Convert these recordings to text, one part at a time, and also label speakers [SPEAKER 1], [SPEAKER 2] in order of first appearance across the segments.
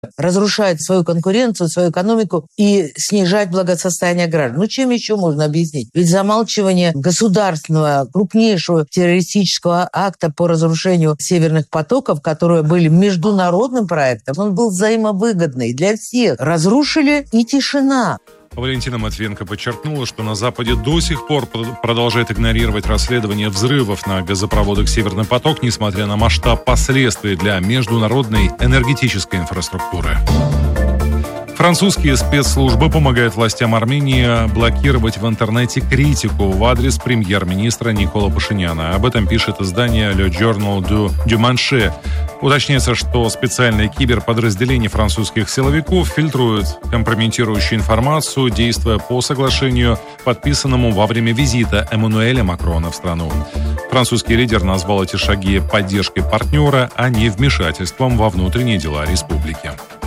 [SPEAKER 1] разрушает свою конкуренцию, свою экономику и снижать благосостояние граждан. Чем еще можно объяснить? Ведь замалчивание государственного, крупнейшего террористического акта по разрушению северных потоков, которые были международным проектом, он был взаимовыгодный для всех. Разрушили и тишина.
[SPEAKER 2] Валентина Матвиенко подчеркнула, что на Западе до сих пор продолжает игнорировать расследование взрывов на газопроводах «Северный поток», несмотря на масштаб последствий для международной энергетической инфраструктуры. Французские спецслужбы помогают властям Армении блокировать в интернете критику в адрес премьер-министра Никола Пашиняна. Об этом пишет издание Le Journal du Dimanche. Уточняется, что специальное киберподразделение французских силовиков фильтрует компрометирующую информацию, действуя по соглашению, подписанному во время визита Эммануэля Макрона в страну. Французский лидер назвал эти шаги поддержкой партнера, а не вмешательством во внутренние дела республики.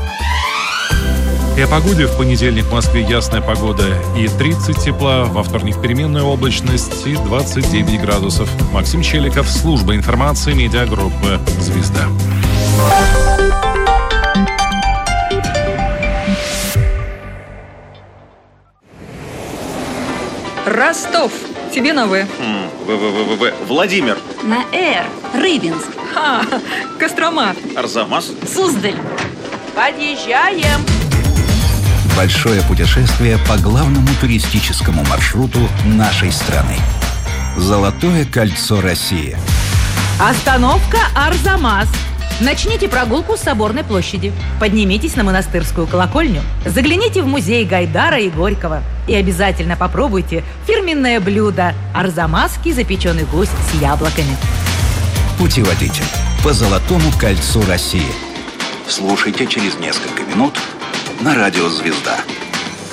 [SPEAKER 2] И о погоде. В понедельник в Москве ясная погода и 30 тепла, во вторник переменная облачность и 29 градусов. Максим Челиков, служба информации, медиагруппы «Звезда».
[SPEAKER 3] Ростов. Тебе на В.
[SPEAKER 4] Владимир.
[SPEAKER 5] На Р. Рыбинск.
[SPEAKER 3] Кострома.
[SPEAKER 4] Арзамас.
[SPEAKER 5] Суздаль.
[SPEAKER 6] Подъезжаем.
[SPEAKER 7] Большое путешествие по главному туристическому маршруту нашей страны. Золотое кольцо России.
[SPEAKER 6] Остановка Арзамас. Начните прогулку с Соборной площади. Поднимитесь на Монастырскую колокольню. Загляните в музей Гайдара и Горького. И обязательно попробуйте фирменное блюдо – арзамасский запеченный гусь с яблоками.
[SPEAKER 7] Путеводитель по Золотому кольцу России. Слушайте через несколько минут на радио «Звезда».